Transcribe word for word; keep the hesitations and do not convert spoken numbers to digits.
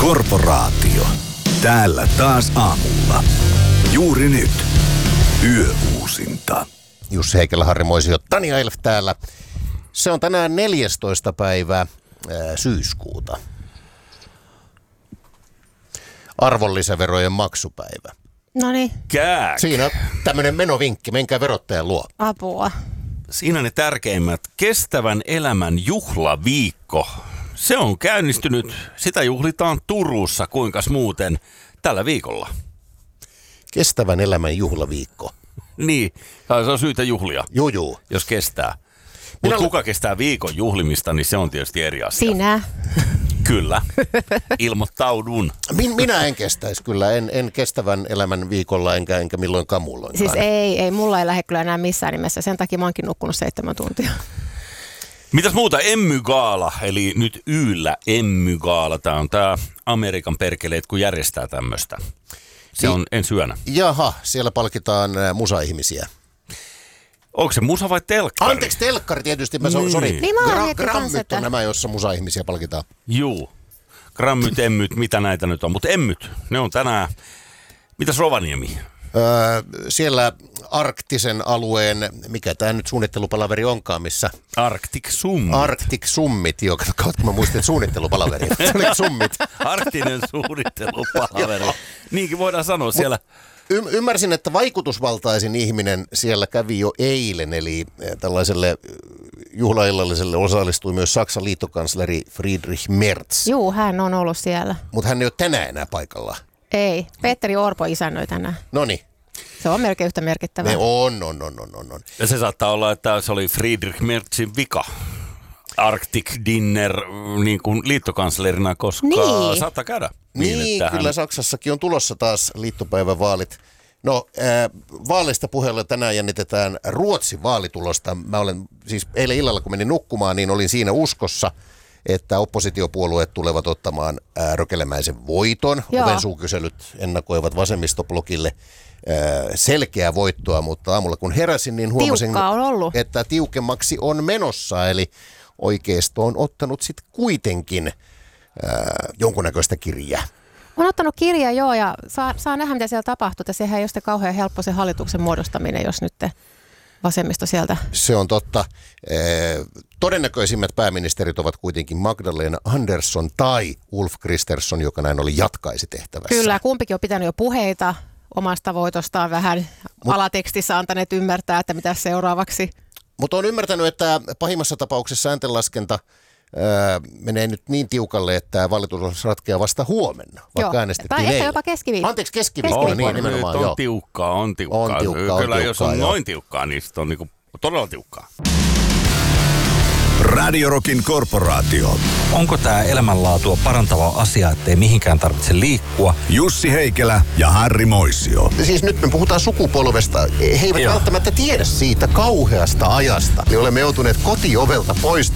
Korporaatio. Täällä taas aamulla. Juuri nyt. Yöuusinta. Jussi Heikelä, Harri Moisio, Tanja Elf täällä. Se on tänään neljästoista päivää ää, syyskuuta. Arvonlisäverojen maksupäivä. Noniin. Kääk. Siinä tämmöinen menovinkki, menkää verottajan luo. Apua. Siinä ne tärkeimmät. Kestävän elämän juhlaviikko. Se on käynnistynyt. Sitä juhlitaan Turussa, kuinkas muuten, tällä viikolla. Kestävän elämän juhlaviikko. Niin, se on syytä juhlia, Juju. jos kestää. Minä Mutta olen- kuka kestää viikon juhlimista, niin se on tietysti eri asia. Sinä. Kyllä. Ilmoittaudun. Min, minä en kestäisi kyllä, en, en kestävän elämän viikolla enkä, enkä milloinkaan muulloinkaan. Siis ei, ei, mulla ei lähde kyllä enää missään nimessä. Sen takia mä oonkin nukkunut seitsemän tuntia. Mitäs muuta? Emmygaala, eli nyt Yllä Emmygaala. Tämä on tämä Amerikan perkeleet, kun järjestää tämmöistä. Se on ensi yönä. Jaha, siellä palkitaan ää, musa-ihmisiä. Onko se musa vai telkkari? Anteeksi, telkkari tietysti, mä so, Niin. sori. Niin mä oon Gra- miettinyt grammit kanssa, että- on nämä, joissa musa-ihmisiä palkitaan. Juu. Grammyt, emmyt, mitä näitä nyt on. Mutta emmyt, ne on tänään. Mitäs Rovaniemi? Öö, siellä arktisen alueen, mikä tämä nyt suunnittelupalaveri onkaan, missä Arctic Summit. Arctic Summit, joka kautta mä muistin, että suunnittelupalaveri. Se oli Summit. Arktinen suunnittelupalaveri. Niinkin voidaan sanoa siellä. Y- ymmärsin, että vaikutusvaltaisin ihminen siellä kävi jo eilen, eli eh, tällaiselle eh, juhlaillalliselle osallistui myös Saksan liittokansleri Friedrich Merz. Juu, hän on ollut siellä. Mutta hän ei ole tänään enää paikalla. Ei, Petteri Orpo isännöi tänään. Noniin, Se on melkein yhtä merkittävää. ne on, on, on, on, on, on. Ja se saattaa olla, että se oli Friedrich Merzin vika. Arctic Dinner niin kuin liittokanslerina, koska Niin. saattaa käydä. Niin, että kyllä hän- Saksassakin on tulossa taas liittopäivän vaalit. No, äh, vaaleista puheella tänään jännitetään Ruotsin vaalitulosta. Mä olen siis eilen illalla, kun menin nukkumaan, niin olin siinä uskossa, että oppositiopuolueet tulevat ottamaan äh, rökelemäisen voiton. Joo. Ovensuukyselyt ennakoivat vasemmistoblokille äh, selkeää voittoa, mutta aamulla kun heräsin, niin huomasin, Tiukkaa on ollut. että tiukemmaksi on menossa. Eli oikeisto on ottanut sitten kuitenkin äh, jonkunnäköistä kirjaa. On ottanut kirjaa, joo, ja saa, saa nähdä, mitä siellä tapahtuu. Ja sehän ei ole sitten kauhean helppo se hallituksen muodostaminen, jos nyt te vasemmisto sieltä. Se on totta. Eh, Todennäköisimmät pääministerit ovat kuitenkin Magdalena Andersson tai Ulf Kristersson, joka näin oli jatkaisi tehtävässä. Kyllä, kumpikin on pitänyt jo puheita omasta voitostaan vähän Mut- alatekstissä antaneet ymmärtää, että mitä seuraavaksi. Mutta olen ymmärtänyt, että pahimmassa tapauksessa ääntenlaskenta eh, menee nyt niin tiukalle, että valitus ratkeaa vasta huomenna, vaikka Joo. äänestettiin Tai ehkä eilen. jopa keskiviikko. Anteeksi, keskiviikko, Keskiviikkona. niin nimenomaan, nyt joo. on tiukkaa, on tiukkaa. On tiukkaa, on Kyllä, jos tiukkaa, on joo. noin tiukkaa, niin sitten on niinku todella tiukkaa. Radiorokin korporaatio. Onko tämä elämänlaatua parantava asia, ettei mihinkään tarvitse liikkua? Jussi Heikelä ja Harri Moisio. Siis nyt me puhutaan sukupolvesta. He eivät Joo. välttämättä tiedä siitä kauheasta ajasta. Eli olemme joutuneet kotiovelta pois